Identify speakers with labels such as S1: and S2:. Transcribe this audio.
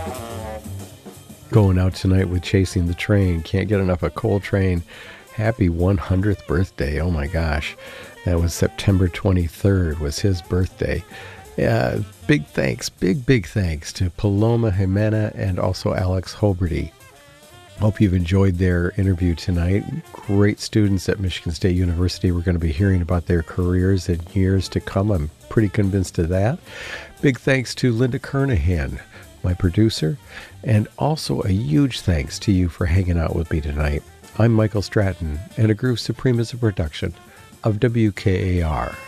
S1: Going out tonight with Chasing the Train. Can't get enough of Coltrane. Happy 100th birthday. Oh my gosh. That was September 23rd was his birthday. Big thanks, big thanks to Paloma Jimena and also Alex Hoberty. Hope you've enjoyed their interview tonight. Great students at Michigan State University. We're going to be hearing about their careers in years to come. I'm pretty convinced of that. Big thanks to Linda Kernahan, my producer, and also a huge thanks to you for hanging out with me tonight. I'm Michael Stratton, and A Groove Supreme is a production of WKAR.